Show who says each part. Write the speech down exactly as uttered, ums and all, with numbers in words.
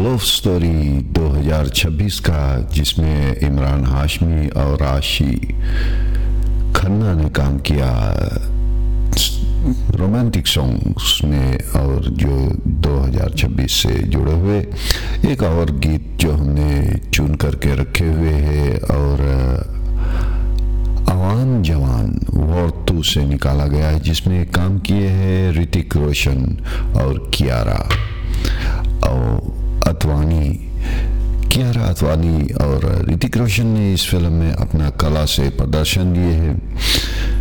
Speaker 1: Love story दो हज़ार छब्बीस का, जिसमें इमरान हाशमी और राशि खन्ना ने काम किया रोमांटिक सॉन्ग्स में, और जो दो हज़ार छब्बीस से जुड़े हुए एक और गीत जो हमने चुन करके रखे हुए हैं और अवान जवान वॉर टू से निकाला गया है, जिसमें काम किए हैं ऋतिक रोशन और कियारा और अतवानी। कियारा अतवानी और ऋतिक रोशन ने इस फिल्म में अपना कला से प्रदर्शन दिए हैं।